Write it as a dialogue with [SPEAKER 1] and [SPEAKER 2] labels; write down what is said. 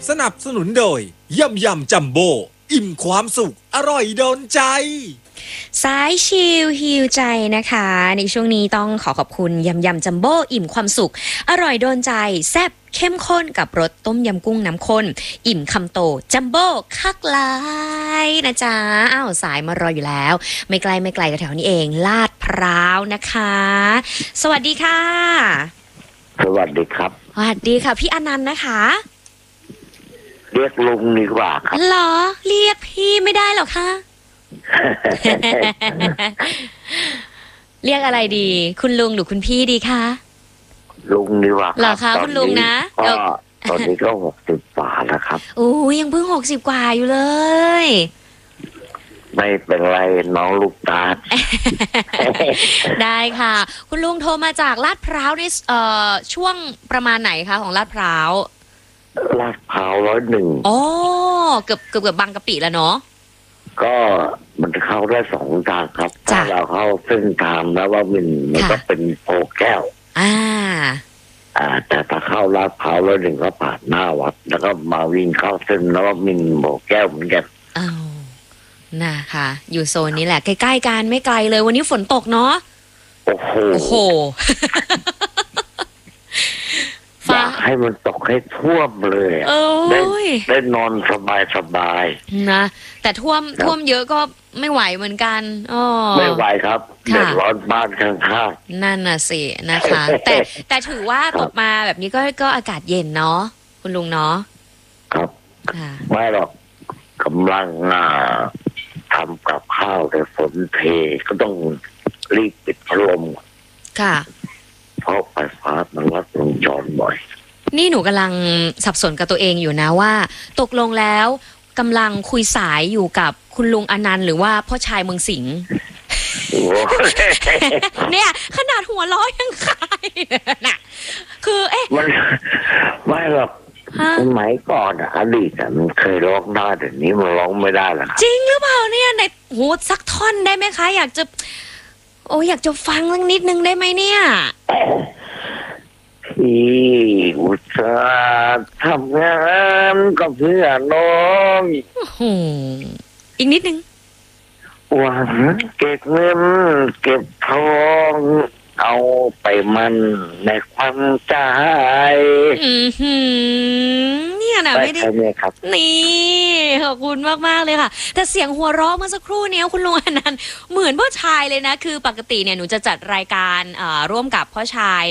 [SPEAKER 1] สนับสนุนโดยยำยำจัมโบ้อิ่มความสุขอร่อยโดนใจ
[SPEAKER 2] สายชิลฮิวใจนะคะในช่วงนี้ต้องขอบคุณยำยำจัมโบ้อิ่มความสุขอร่อยโดนใจแซ่บเข้มข้นกับรสต้มยำกุ้งน้ำข้นอิ่มคำโตจัมโบ้คักหลายนะจ๊ะอ้าวสายมารออยู่แล้วไม่ไกลกับแถวนี้เองลาดพร้าวนะคะสวัสดีค่ะ
[SPEAKER 3] สวัสดีครับ
[SPEAKER 2] สวัสดีค่ะพี่อนันต์นะคะ
[SPEAKER 3] เรียกลุงดีกว่าครับ
[SPEAKER 2] เหรอเรียกพี่ไม่ได้หรอคะ เรียกอะไรดีคุณลุงหรือคุณพี่ดีคะ
[SPEAKER 3] ลุงดีกว่า
[SPEAKER 2] เหรอคะคุณลุงนะ
[SPEAKER 3] ก็ตอนนี้ก็60 กว่าแล้วครับ
[SPEAKER 2] โอ้ยังเพิ่ง60 กว่าอยู่เลย
[SPEAKER 3] ไม่เป็นไรน้องลูกตาล
[SPEAKER 2] ได้ค่ะคุณลุงโทรมาจากลาดพร้าวในช่วงประมาณไหนคะของลาดพร้าว
[SPEAKER 3] ลาดพร้าว101
[SPEAKER 2] อ๋อเกือบบางกะปิแล้วเนาะ
[SPEAKER 3] ก็มันเข้าได้2 ทางครับถ้าเราเข้าเส้นทางแล้วว่ามันก็เป็นโพแก้วแต่ถ้าเข้าลาดพร้าว1ก็ผ่านหน้าวัดแล้วก็มาวิ่งเข้าเส้นแล้วว่าโพแก้วเหมือนกัน
[SPEAKER 2] นะคะอยู่โซนนี้แหละใกล้ๆกันไม่ไกลเลยวันนี้ฝนตกเนาะ
[SPEAKER 3] โอ้โหอยากให้มันตกให้ท่วมเลยได้นอนสบาย
[SPEAKER 2] นะแต่ท่วมเยอะก็ไม่ไหวเหมือนกัน
[SPEAKER 3] ไม่ไหวครับเดือดร้อนบ้านข้าง
[SPEAKER 2] ๆนั่นน่ะสินะคะแต่ถือว่าตกมาแบบนี้ก็อากาศเย็นเนาะคุณลุงเนาะ
[SPEAKER 3] ครับไม่หรอกกำลังทำกับข้าวแต่ฝนเทก็ต้องรีบปิดพัดลม
[SPEAKER 2] ค่ะ
[SPEAKER 3] เพราะไฟฟ้ามันลัดวงจรบ่อย
[SPEAKER 2] นี่หนูกำลังสับสนกับตัวเองอยู่นะว่าตกลงแล้วกำลังคุยสายอยู่กับคุณลุงอนันต์หรือว่าพ่อชายเมืองสิงห์ เนี่ยขนาดหัวล้อยังคายน่ะคือ
[SPEAKER 3] มันไม่หรอกสมัยก่อนอดีตมันเคยร้องได้แต่นี้มันร้องไม่ได้แล้ว
[SPEAKER 2] จริงหรือเปล่าเนี่ยในโหสักท่อนได้ไหมคะอยากจะฟังสักนิดนึงได้ไหมเนี่ย
[SPEAKER 3] ที่อุตส่าห์ทำงานกับเพื่อนน้อง
[SPEAKER 2] อีกนิดนึง
[SPEAKER 3] หวังเก็บเงินเก็บทองเอาไปมันในความใจ
[SPEAKER 2] เนี่ยนะไม่ได้
[SPEAKER 3] ครับ
[SPEAKER 2] นี่ขอบคุณมากๆเลยค่ะแต่เสียงหัวเราะเมื่อสักครู่นี้คุณลุงอนันต์เหมือนพ่อชายเลยนะคือปกติเนี่ยหนูจะจัดรายการร่วมกับพ่อชาย